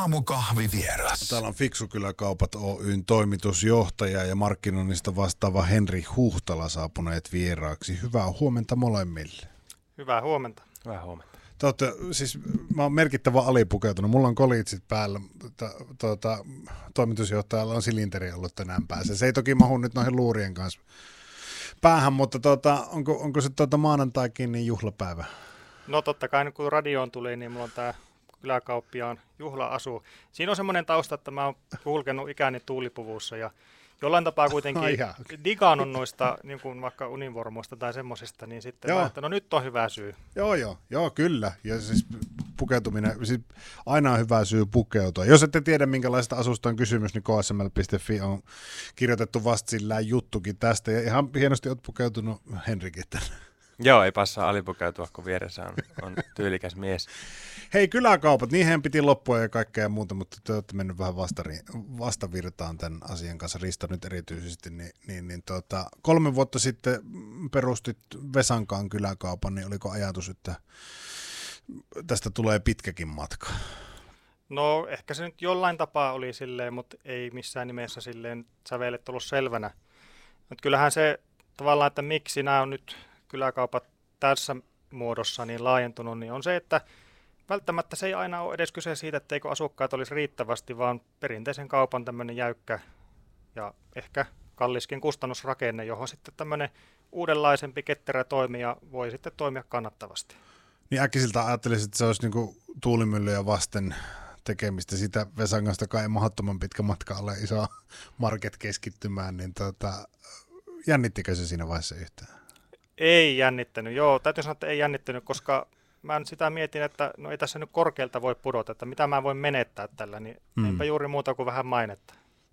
Aamukahvivieras. Täällä on Fiksukyläkaupat Oyn toimitusjohtaja ja markkinoinnista vastaava Henri Huhtala saapuneet vieraaksi. Hyvää huomenta molemmille. Hyvää huomenta. Hyvää huomenta. Mä oon merkittävän alipukeutunut. Mulla on kolitsit päällä. Toimitusjohtajalla on silinteri ollut tänään päässä. Se ei toki mahu nyt noihin luurien kanssa päähän, mutta onko se maanantaikin niin juhlapäivä? No totta kai, kun radioon tuli, niin mulla on tää kyläkauppiaan juhla-asu. Siinä on semmoinen tausta, että mä oon kulkenut ikäni tuulipuvussa ja jollain tapaa kuitenkin digannut noista niin kuin vaikka univormuista tai semmosista, niin sitten mä, että no nyt on hyvä syy. Joo, kyllä. Ja siis pukeutuminen, siis aina on hyvä syy pukeutua. Jos ette tiedä, minkälaista asusta on kysymys, niin ksml.fi on kirjoitettu vastsillään juttukin tästä. Ja ihan hienosti olet pukeutunut Henrikin tänne. Joo, ei passaa alipukeutua, kun vieressä on tyylikäs mies. Hei, kyläkaupat, niihin piti loppua ja kaikkea muuta, mutta te olette mennyt vähän vastavirtaan tämän asian kanssa, Risto nyt erityisesti. 3 vuotta sitten perustit Vesankaan kyläkaupan, niin oliko ajatus, että tästä tulee pitkäkin matka? No ehkä se nyt jollain tapaa oli silleen, mutta ei missään nimessä silleen sävelet ollut selvänä. Mutta kyllähän se tavallaan, että miksi nämä on nyt kyläkaupat tässä muodossa niin laajentunut, niin on se, että välttämättä se ei aina ole edes kyse siitä, etteikö asukkaat olisi riittävästi, vaan perinteisen kaupan tämmöinen jäykkä ja ehkä kalliskin kustannusrakenne, johon sitten tämmöinen uudenlaisempi ketterä toimija voi sitten toimia kannattavasti. Niin äkkisiltä ajattelisit, että se olisi niinku tuulimyllyjä vasten tekemistä. Sitä Vesangastakaan ei mahdottoman pitkä matka ole iso market keskittymään, niin jännittikö se siinä vaiheessa yhtään? Ei jännittänyt, joo. Täytyy sanoa, että ei jännittänyt, koska mä nyt sitä mietin, että no ei tässä nyt korkealta voi pudota, että mitä mä voin menettää tällä, niin eipä juuri muuta kuin vähän mainetta.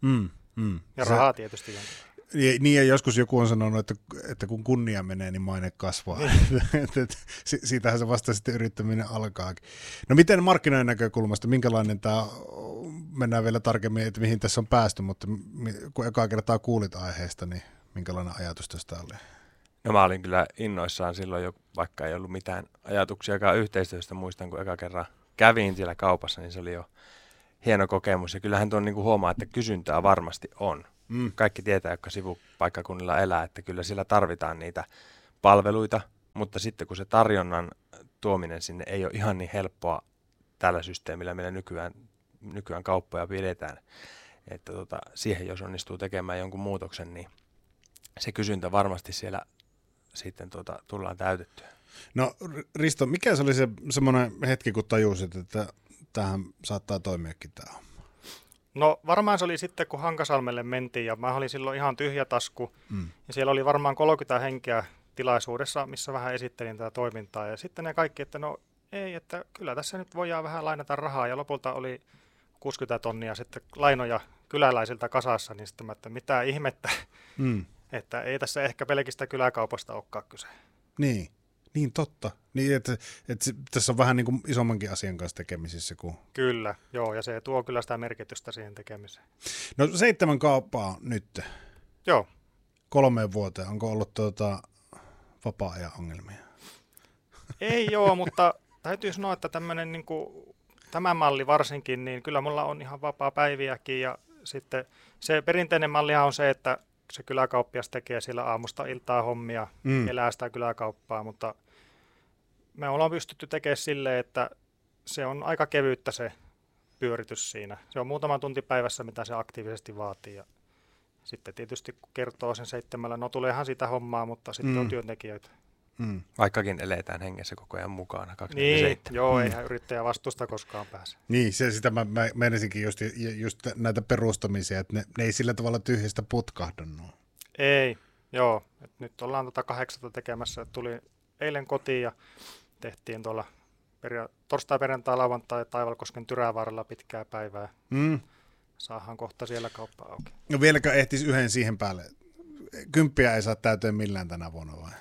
Ja rahaa tietysti jonkin. Niin ja joskus joku on sanonut, että kun kunnia menee, niin maine kasvaa. Siitähän se vasta sitten yrittäminen alkaakin. No miten markkinoiden näkökulmasta, minkälainen tämä, mennään vielä tarkemmin, että mihin tässä on päästy, mutta kun ekaa kertaa kuulit aiheesta, niin minkälainen ajatus tästä oli? No mä olin kyllä innoissaan silloin jo, vaikka ei ollut mitään ajatuksiakaan yhteistyöstä. Muistan, kun eka kerran kävin siellä kaupassa, niin se oli jo hieno kokemus. Ja kyllähän tuon niin kuin huomaa, että kysyntää varmasti on. Kaikki tietää, jotka sivupaikkakunnilla elää, että kyllä siellä tarvitaan niitä palveluita, mutta sitten kun se tarjonnan tuominen sinne ei ole ihan niin helppoa tällä systeemillä, millä nykyään kauppoja pidetään, että siihen jos onnistuu tekemään jonkun muutoksen, niin se kysyntä varmasti siellä sitten tullaan täytettyä. No Risto, mikä se oli se semmoinen hetki, kun tajusit, että tähän saattaa toimiakin tämä homma? No varmaan se oli sitten, kun Hankasalmelle mentiin ja mä olin silloin ihan tyhjä tasku. Ja siellä oli varmaan 30 henkeä tilaisuudessa, missä vähän esittelin tätä toimintaa. Ja sitten ne kaikki, että no ei, että kyllä tässä nyt voidaan vähän lainata rahaa. Ja lopulta oli 60 tonnia sitten lainoja kyläläisiltä kasassa, niin sitten mä, että mitä ihmettä. Että ei tässä ehkä pelkistä kyläkaupasta olekaan kyse. Niin totta. Niin, että tässä on vähän niin kuin isommankin asian kanssa tekemisissä. Kyllä, joo, ja se tuo kyllä sitä merkitystä siihen tekemiseen. No 7 kauppaa nyt. Joo. 3 vuoteen. Onko ollut vapaa-ajan ongelmia? Ei joo, mutta täytyy sanoa, että tämmöinen niin kuin, tämä malli varsinkin, niin kyllä mulla on ihan vapaa päiviäkin. Ja sitten se perinteinen mallihan on se, että se kyläkauppias tekee siellä aamusta iltaa hommia, elää sitä kyläkauppaa, mutta me ollaan pystytty tekemään silleen, että se on aika kevyttä se pyöritys siinä. Se on muutama tunti päivässä, mitä se aktiivisesti vaatii. Ja sitten tietysti kun kertoo sen 7, no tuleehan sitä hommaa, mutta sitten on työntekijöitä. Vaikkakin eletään hengessä koko ajan mukana. 27. Niin, joo, eihän yrittäjä vastusta koskaan pääse. Niin, sitä mä menisinkin just näitä perustamisia, että ne ei sillä tavalla tyhjästä putkahdu. Ei, joo. Et nyt ollaan 8 tekemässä. Tuli eilen kotiin ja tehtiin tuolla torstai, perjantai, lauantai Taivalkosken Tyrävaaralla pitkää päivää. Saadaan kohta siellä kauppa auki. No vieläkö ehtisi yhden siihen päälle? 10 ei saa täyteen millään tänä vuonna vai?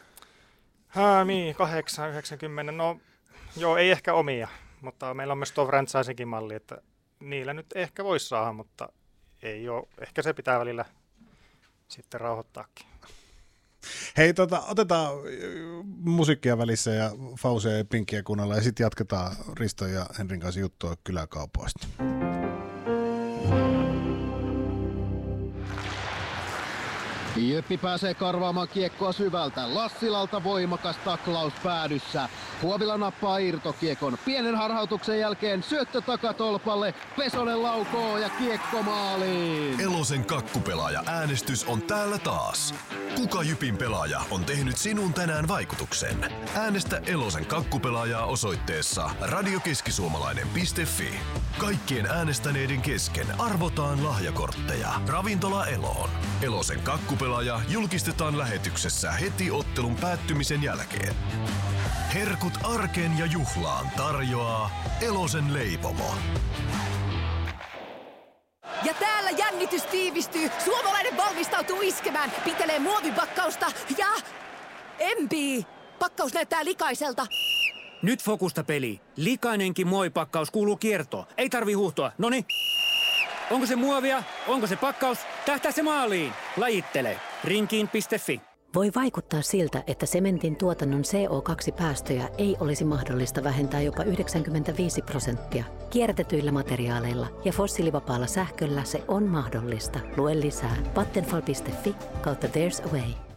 8, 90, no joo, ei ehkä omia, mutta meillä on myös tuo franchisingin malli, että niillä nyt ehkä voisi saada, mutta ei ole, ehkä se pitää välillä sitten rauhoittaakin. Hei, otetaan musiikkia välissä ja Fausea ja Pinkkiä kuunnellaan ja sitten jatketaan Risto ja Henrin kanssa juttua kyläkaupoista. Jyppi pääsee karvaamaan kiekkoa syvältä. Lassilalta voimakas taklaus päädyssä. Huovila nappaa irtokiekon. Pienen harhautuksen jälkeen syöttö takatolpalle. Pesonen laukoo ja kiekko maaliin. Elosen kakkupelaaja äänestys on täällä taas. Kuka Jypin pelaaja on tehnyt sinun tänään vaikutuksen? Äänestä Elosen kakkupelaajaa osoitteessa radiokeskisuomalainen.fi. Kaikkien äänestäneiden kesken arvotaan lahjakortteja. Ravintola Eloon. Elosen kakkupelaaja julkistetaan lähetyksessä heti ottelun päättymisen jälkeen. Herkut arkeen ja juhlaan tarjoaa Elosen leipomo. Ja täällä jännitys tiivistyy. Suomalainen valmistautuu iskemään. Pitelee muovipakkausta ja empii. Pakkaus näyttää likaiselta. Nyt fokusta peli. Likainenkin muovipakkaus kuuluu kiertoon. Ei tarvi huuhtoa. Noni. Onko se muovia? Onko se pakkaus? Tähtää se maaliin. Lajittele. Rinkiin.fi. Voi vaikuttaa siltä, että sementin tuotannon CO2-päästöjä ei olisi mahdollista vähentää jopa 95%. Kierrätetyillä materiaaleilla ja fossiilivapaalla sähköllä se on mahdollista. Lue lisää Vattenfall.fi/There's a way.